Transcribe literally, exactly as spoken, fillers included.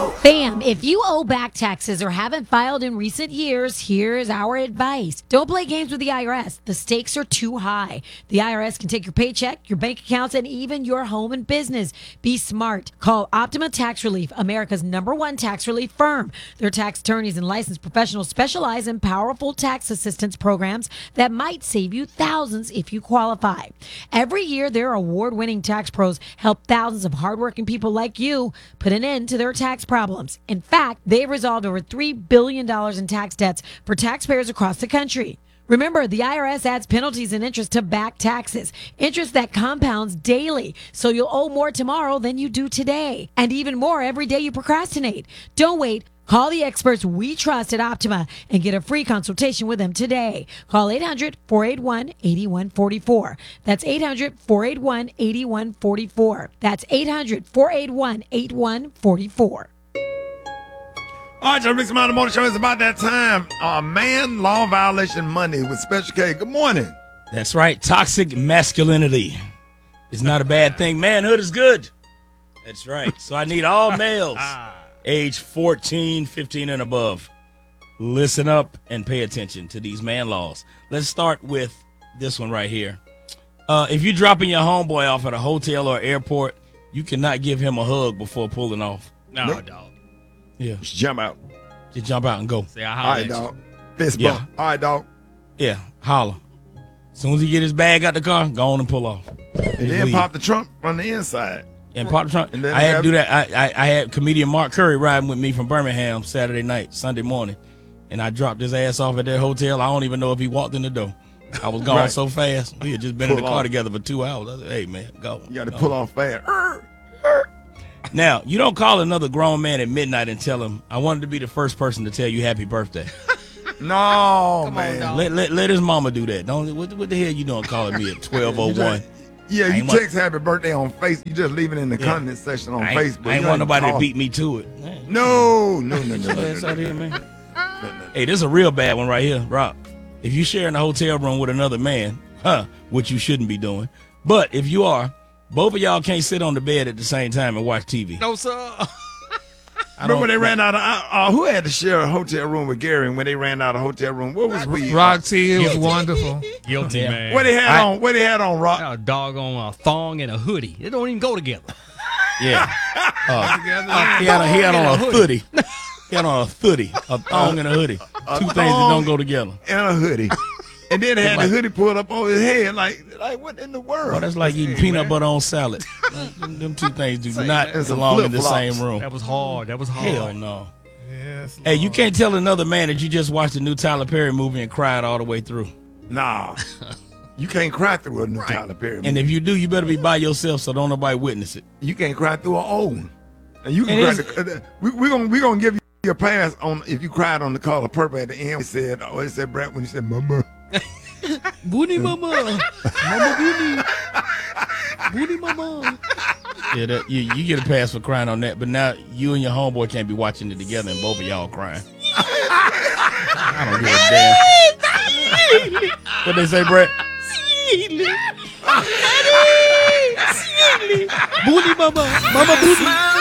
Fam, if you owe back taxes or haven't filed in recent years, here's our advice. Don't play games with the I R S. The stakes are too high. The I R S can take your paycheck, your bank accounts, and even your home and business. Be smart. Call Optima Tax Relief, America's number one tax relief firm. Their tax attorneys and licensed professionals specialize in powerful tax assistance programs that might save you thousands if you qualify. Every year, their award-winning tax pros help thousands of hardworking people like you put an end to their tax problems. In fact, they've resolved over three billion dollars in tax debts for taxpayers across the country. Remember, the I R S adds penalties and interest to back taxes, interest that compounds daily, so you'll owe more tomorrow than you do today, and even more every day you procrastinate. Don't wait. Call the experts we trust at Optima and get a free consultation with them today. Call eight hundred, four eight one, eight one four four. That's eight hundred, four eight one, eight one four four. That's eight hundred, four eight one, eight one four four. All right, y'all, Mix Amount of Morning Show. It's about that time. Uh, man, law violation Monday with Special K. Good morning. That's right. Toxic masculinity is not a bad thing. Manhood is good. That's right. So I need all males age fourteen, fifteen, and above. Listen up and pay attention to these man laws. Let's start with this one right here. Uh, if you're dropping your homeboy off at a hotel or airport, you cannot give him a hug before pulling off. No, Nope. dog. Yeah. Just jump out. Just jump out and go. Say, I All holler right, at you. dog. Fist Yeah. bump. All right, dog. Yeah. Holler. As soon as he get his bag out the car, go on and pull off. And then leave. pop the trunk from the inside. And pop the trunk. And then I had to have- do that. I, I I had comedian Mark Curry riding with me from Birmingham Saturday night, Sunday morning, and I dropped his ass off at that hotel. I don't even know if he walked in the door. I was gone Right. so fast. We had just been in Pull the car off. together for two hours. I said, "Hey man, go." You got to go. pull off fast. Now you don't call another grown man at midnight and tell him, "I wanted to be the first person to tell you happy birthday." No, Come on, man. dog. let, let let his mama do that. Don't what, what the hell you doing calling me at twelve oh one? Yeah, I you ain't want- text happy birthday on Facebook. You just leave it in the Yeah. comment section on I ain't, Facebook. I ain't You want nobody to call- beat me to it. Man. No, no, no, no, Get no, your ass no, out no. here, man. Hey, this is a real bad one right here, Rob. If you share in a hotel room with another man, huh, which you shouldn't be doing, but if you are, both of y'all can't sit on the bed at the same time and watch T V. No, sir. I Remember when don't- they ran out of, uh, uh, who had to share a hotel room with Gary and when they ran out of hotel room? What was we? Roxy, it was wonderful. Guilty, Yeah. man. What they had I- on? What they had on, Rock? A dog on a thong and a hoodie. They don't even go together. Yeah. Uh, Together. he had, a, he had on a Hoodie. hoodie. He had on a hoodie, a thong and a hoodie. Two things that don't go together. And a hoodie. And then they had Like- the hoodie pulled up on his head. Like, like what in the world? Well, that's like eating peanut butter on salad. them, them two things do not And some belong in the flip-flops. same room. That was hard. That was hard. Hell no. Yes, Hey, you Lord. can't tell another man that you just watched the new Tyler Perry movie and cried all the way through. Nah. You can't cry through a new Tyler Perry movie. And if you do, you better be by yourself so don't nobody witness it. You can't cry through an old one. And you can And cry. The, uh, we we gonna we gonna give you your pass on if you cried on the Color Purple at the end. It said, oh, it said Brett when you said mama. Booty mama. Mama booty. Booty mama. Yeah, that, you, you get a pass for crying on that, but now you and your homeboy can't be watching it together and both of y'all crying. I don't give a damn. What they say, Brett? Booty mama. Mama booty.